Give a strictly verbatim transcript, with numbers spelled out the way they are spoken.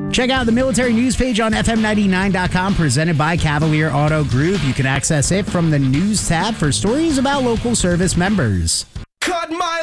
Check out the military news page on F M ninety-nine dot com, presented by Cavalier Auto Group. You can access it from the news tab for stories about local service members. Cut my